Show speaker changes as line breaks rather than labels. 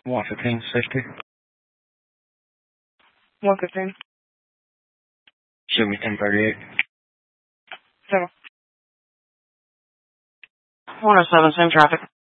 11560.
115.
Shoot me 1038.
7. 107, same traffic.